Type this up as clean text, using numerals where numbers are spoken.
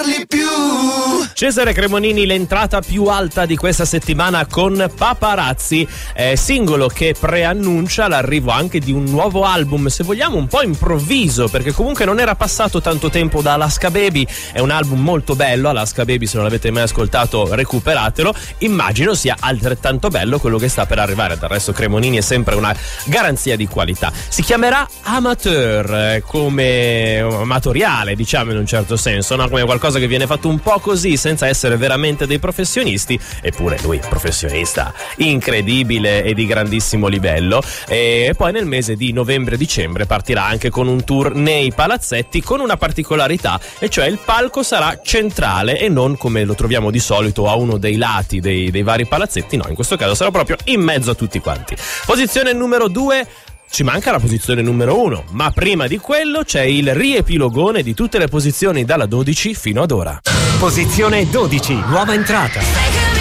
Cesare Cremonini, l'entrata più alta di questa settimana con Paparazzi, singolo che preannuncia l'arrivo anche di un nuovo album, se vogliamo un po' improvviso, perché comunque non era passato tanto tempo da Alaska Baby. È un album molto bello, Alaska Baby, se non l'avete mai ascoltato recuperatelo. Immagino sia altrettanto bello quello che sta per arrivare, del resto Cremonini è sempre una garanzia di qualità. Si chiamerà Amateur, come amatoriale, diciamo, in un certo senso, no? Come qualcosa che viene fatto un po' così, senza essere veramente dei professionisti. Eppure lui, professionista incredibile e di grandissimo livello. E poi nel mese di novembre-dicembre partirà anche con un tour nei palazzetti, con una particolarità, e cioè il palco sarà centrale e non come lo troviamo di solito a uno dei lati dei vari palazzetti. No, in questo caso sarà proprio in mezzo a tutti quanti. Posizione numero 2. Ci manca la posizione numero 1, ma prima di quello c'è il riepilogone di tutte le posizioni dalla 12 fino ad ora. Posizione 12, nuova entrata.